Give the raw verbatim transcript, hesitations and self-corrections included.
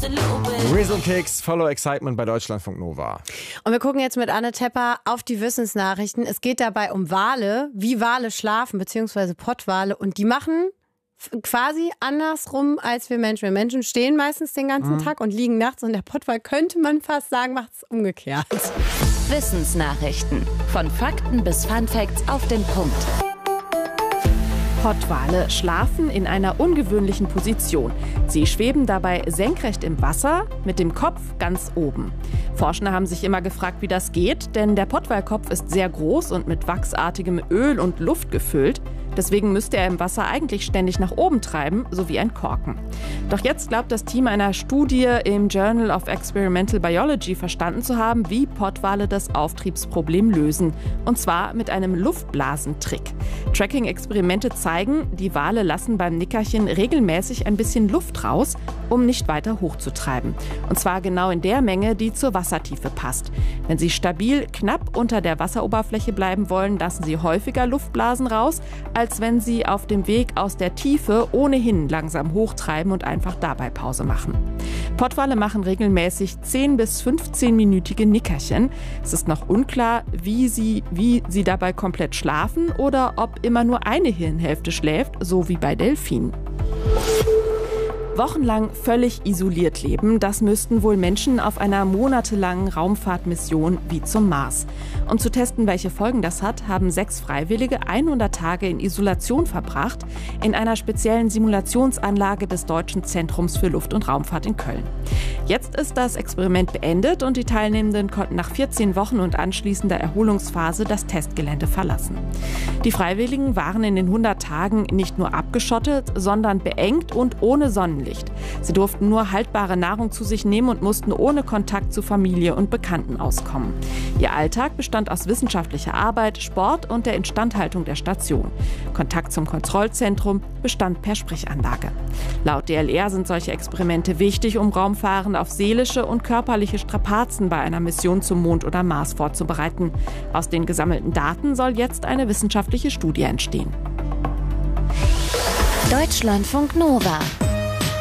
Weasel Kicks, Follow Excitement bei Deutschlandfunk Nova. Und wir gucken jetzt mit Anne Tepper auf die Wissensnachrichten. Es geht dabei um Wale, wie Wale schlafen, beziehungsweise Pottwale. Und die machen quasi andersrum als wir Menschen. Wir Menschen stehen meistens den ganzen mhm. Tag und liegen nachts. Und der Pottwal, könnte man fast sagen, macht es umgekehrt. Wissensnachrichten. Von Fakten bis Funfacts auf den Punkt. Pottwale schlafen in einer ungewöhnlichen Position. Sie schweben dabei senkrecht im Wasser, mit dem Kopf ganz oben. Forschende haben sich immer gefragt, wie das geht, denn der Pottwalkopf ist sehr groß und mit wachsartigem Öl und Luft gefüllt. Deswegen müsste er im Wasser eigentlich ständig nach oben treiben, so wie ein Korken. Doch jetzt glaubt das Team einer Studie im Journal of Experimental Biology verstanden zu haben, wie Pottwale das Auftriebsproblem lösen. Und zwar mit einem Luftblasentrick. Tracking-Experimente zeigen, die Wale lassen beim Nickerchen regelmäßig ein bisschen Luft raus, um nicht weiter hochzutreiben. Und zwar genau in der Menge, die zur Wassertiefe passt. Wenn sie stabil knapp unter der Wasseroberfläche bleiben wollen, lassen sie häufiger Luftblasen raus, als wenn sie auf dem Weg aus der Tiefe ohnehin langsam hochtreiben und einfach dabei Pause machen. Pottwale machen regelmäßig zehn bis fünfzehn-minütige Nickerchen. Es ist noch unklar, wie sie, wie sie dabei komplett schlafen oder ob immer nur eine Hirnhälfte schläft, so wie bei Delfinen. Wochenlang völlig isoliert leben, das müssten wohl Menschen auf einer monatelangen Raumfahrtmission wie zum Mars. Um zu testen, welche Folgen das hat, haben sechs Freiwillige hundert Tage in Isolation verbracht, in einer speziellen Simulationsanlage des Deutschen Zentrums für Luft- und Raumfahrt in Köln. Jetzt ist das Experiment beendet und die Teilnehmenden konnten nach vierzehn Wochen und anschließender Erholungsphase das Testgelände verlassen. Die Freiwilligen waren in den hundert Tagen nicht nur abgeschottet, sondern beengt und ohne Sonnenlicht. Sie durften nur haltbare Nahrung zu sich nehmen und mussten ohne Kontakt zu Familie und Bekannten auskommen. Ihr Alltag bestand aus wissenschaftlicher Arbeit, Sport und der Instandhaltung der Station. Kontakt zum Kontrollzentrum bestand per Sprechanlage. Laut D L R sind solche Experimente wichtig, um Raumfahrende auf seelische und körperliche Strapazen bei einer Mission zum Mond oder Mars vorzubereiten. Aus den gesammelten Daten soll jetzt eine wissenschaftliche Studie entstehen. Deutschlandfunk Nova.